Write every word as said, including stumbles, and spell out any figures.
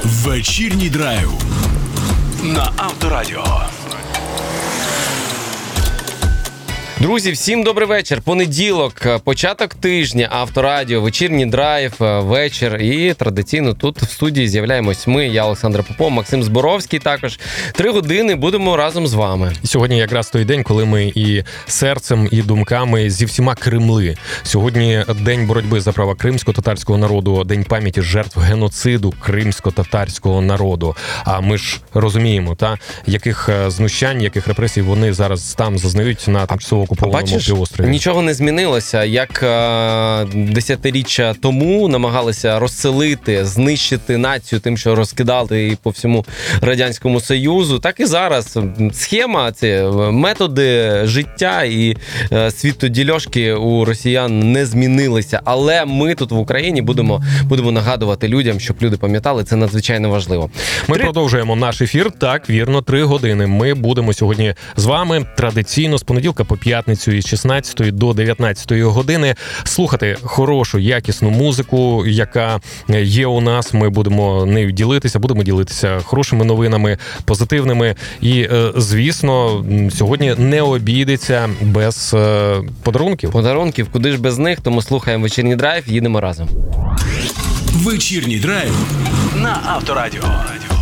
Вечірній драйв на Авторадіо. Друзі, всім добрий вечір. Понеділок, початок тижня, Авторадіо, вечірній драйв, вечір. І традиційно тут в студії з'являємось ми, я Олександр Попов, Максим Зборовський також. Три години будемо разом з вами. Сьогодні якраз той день, коли ми і серцем, і думками зі всіма Кремли. Сьогодні день боротьби за права кримсько-татарського народу, день пам'яті жертв геноциду кримсько-татарського народу. А ми ж розуміємо, та, яких знущань, яких репресій вони зараз там зазнають на тимчасово окупованому півострові. Нічого не змінилося. Як е, десятиріччя тому намагалися розселити, знищити націю тим, що розкидали її по всьому Радянському Союзу, так і зараз. Схема, ці методи життя і е, світодільошки у росіян не змінилися. Але ми тут в Україні будемо, будемо нагадувати людям, щоб люди пам'ятали, це надзвичайно важливо. Ми Три... продовжуємо наш ефір. Так, вірно, три години. Ми будемо сьогодні з вами традиційно з понеділка по п'ятницю із шістнадцятої до дев'ятнадцятої години слухати хорошу, якісну музику, яка є у нас. Ми будемо нею ділитися, будемо ділитися хорошими новинами, позитивними. І, звісно, сьогодні не обійдеться без подарунків. Подарунків, куди ж без них, тому слухаємо вечірній драйв, їдемо разом. Вечірній драйв на Авторадіо.